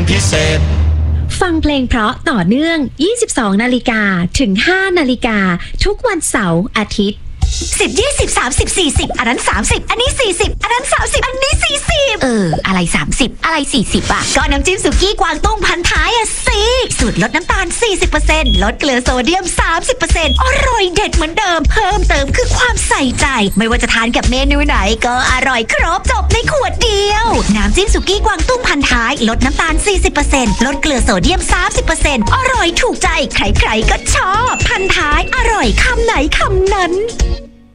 พิเศษฟังเพลงเพราะต่อเนื่อง 22 นาฬิกาถึง 5 นาฬิกาทุกวันเสาร์อาทิตย์ 10 20 30 40อันนั้น30อันนี้40อันนั้น30อันนี้40อะไร30อะไร40อ่ะก็น้ำจิ้มสุกี้กวางตุ้งพันท้ายอ่ะสิสูตรลดน้ำตาล 40% ลดเกลือโซเดียม 30% อร่อยเด็ดเหมือนเดิมเพิ่มเติมคือความใส่ใจไม่ว่าจะทานกับเมนูไหนก็อร่อยครบจบในขวดเดียวน้ำจิ้มสุกี้กวางตุ้งพันท้ายลดน้ำตาล 40% ลดเกลือโซเดียม 30% อร่อยถูกใจใครๆก็ชอบพันท้ายอร่อยคำไหนคำนั้น